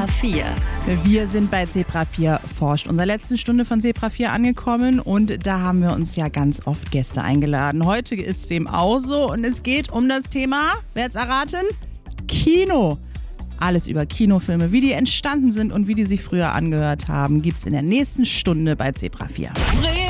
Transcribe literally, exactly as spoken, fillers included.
Zebra vier. Wir sind bei Zebra vier forscht, unserer letzten Stunde von Zebra vier angekommen und da haben wir uns ja ganz oft Gäste eingeladen. Heute ist es dem auch so und es geht um das Thema, wer hat's erraten? Kino. Alles über Kinofilme, wie die entstanden sind und wie die sich früher angehört haben, gibt's in der nächsten Stunde bei Zebra vier.